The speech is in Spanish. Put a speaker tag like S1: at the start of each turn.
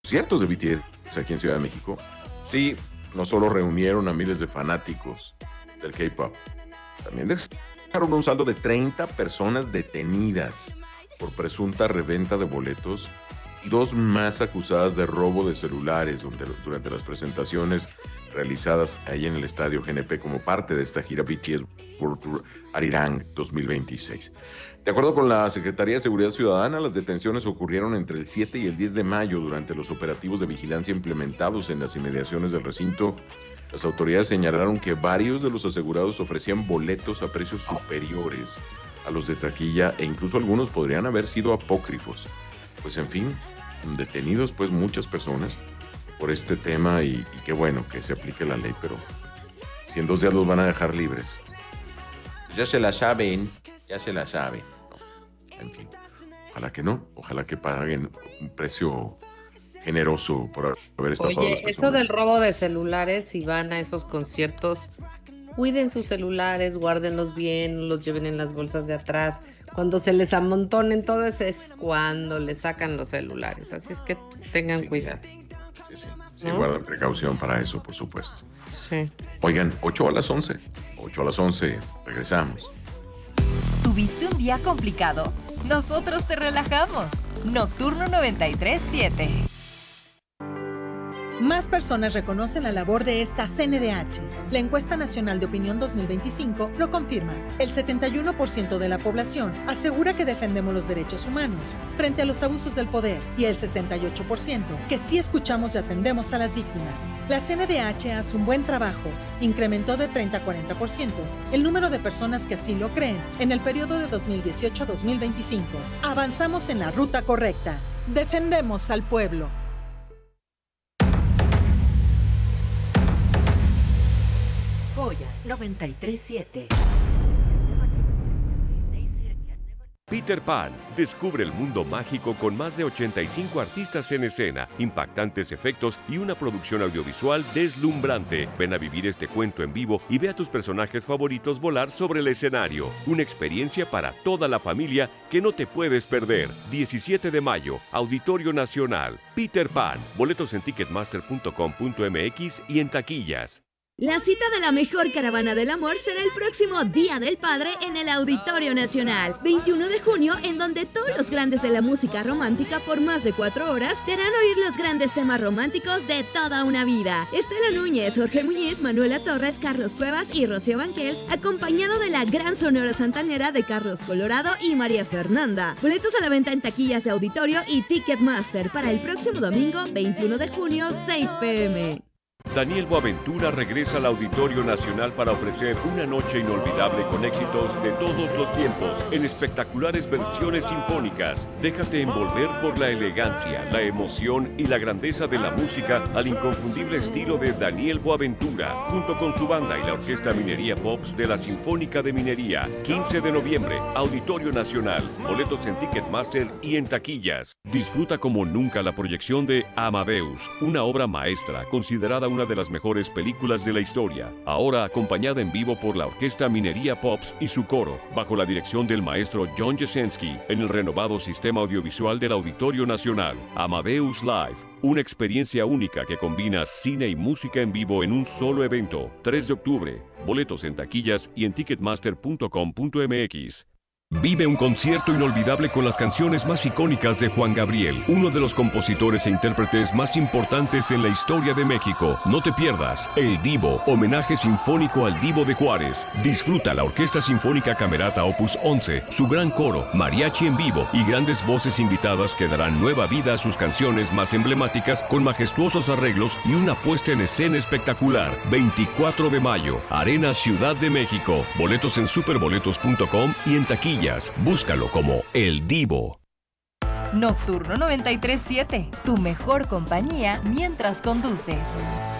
S1: conciertos de BTS aquí en Ciudad de México, sí, no solo reunieron a miles de fanáticos del K-pop, también dejaron un saldo de 30 personas detenidas por presunta reventa de boletos y 2 más acusadas de robo de celulares durante las presentaciones realizadas ahí en el estadio GNP como parte de esta gira BTS World Tour Arirang 2026. De acuerdo con la Secretaría de Seguridad Ciudadana, las detenciones ocurrieron entre el 7 y el 10 de mayo durante los operativos de vigilancia implementados en las inmediaciones del recinto. Las autoridades señalaron que varios de los asegurados ofrecían boletos a precios superiores a los de taquilla e incluso algunos podrían haber sido apócrifos. Pues en fin, detenidos pues muchas personas por este tema y qué bueno que se aplique la ley, pero si en 2 días los van a dejar libres. Ya se la saben. No, en fin, ojalá que no, ojalá que paguen un precio generoso por haber estafado a las
S2: Oye, eso
S1: personas.
S2: del robo de celulares, si van a esos conciertos, cuiden sus celulares, guárdenlos bien, los lleven en las bolsas de atrás. Cuando se les amontonen todo eso es cuando les sacan los celulares. Así es que pues, tengan cuidado.
S1: Sí,
S2: ¿no?
S1: guarden precaución para eso, por supuesto.
S2: Sí.
S1: Oigan, 8 a las 11, regresamos.
S3: ¿Tuviste un día complicado? Nosotros te relajamos. Nocturno 93.7.
S4: Más personas reconocen la labor de esta CNDH. La encuesta nacional de opinión 2025 lo confirma. El 71% de la población asegura que defendemos los derechos humanos frente a los abusos del poder y el 68% que sí escuchamos y atendemos a las víctimas. La CNDH hace un buen trabajo. Incrementó de 30 a 40% el número de personas que así lo creen en el periodo de 2018 a 2025. Avanzamos en la ruta correcta. Defendemos al pueblo.
S3: Joya 93.7.
S5: Peter Pan descubre el mundo mágico con más de 85 artistas en escena, impactantes efectos y una producción audiovisual deslumbrante. Ven a vivir este cuento en vivo y ve a tus personajes favoritos volar sobre el escenario. Una experiencia para toda la familia que no te puedes perder. 17 de mayo, Auditorio Nacional. Peter Pan. Boletos en ticketmaster.com.mx y en taquillas.
S6: La cita de la mejor caravana del amor será el próximo Día del Padre en el Auditorio Nacional, 21 de junio, en donde todos los grandes de la música romántica por más de 4 horas te harán oír los grandes temas románticos de toda una vida. Estela Núñez, Jorge Muñiz, Manuela Torres, Carlos Cuevas y Rocío Banquels, acompañado de la gran sonora santanera de Carlos Colorado y María Fernanda. Boletos a la venta en taquillas de Auditorio y Ticketmaster para el próximo domingo, 21 de junio, 6 p.m.
S5: Daniel Boaventura regresa al Auditorio Nacional para ofrecer una noche inolvidable con éxitos de todos los tiempos en espectaculares versiones sinfónicas. Déjate envolver por la elegancia, la emoción y la grandeza de la música al inconfundible estilo de Daniel Boaventura, junto con su banda y la Orquesta Minería Pops de la Sinfónica de Minería. 15 de noviembre, Auditorio Nacional. Boletos en Ticketmaster y en taquillas. Disfruta como nunca la proyección de Amadeus, una obra maestra considerada una de las mejores películas de la historia, ahora acompañada en vivo por la Orquesta Minería Pops y su coro, bajo la dirección del maestro John Jasenski, en el renovado sistema audiovisual del Auditorio Nacional. Amadeus Live, una experiencia única que combina cine y música en vivo en un solo evento. 3 de octubre, boletos en taquillas y en ticketmaster.com.mx. Vive un concierto inolvidable con las canciones más icónicas de Juan Gabriel, uno de los compositores e intérpretes más importantes en la historia de México. No te pierdas El Divo, homenaje sinfónico al Divo de Juárez. Disfruta la Orquesta Sinfónica Camerata Opus 11, su gran coro, mariachi en vivo y grandes voces invitadas que darán nueva vida a sus canciones más emblemáticas con majestuosos arreglos y una puesta en escena espectacular. 24 de mayo, Arena Ciudad de México. Boletos en superboletos.com y en taquilla. Búscalo como El Divo.
S3: Nocturno 93.7, tu mejor compañía mientras conduces.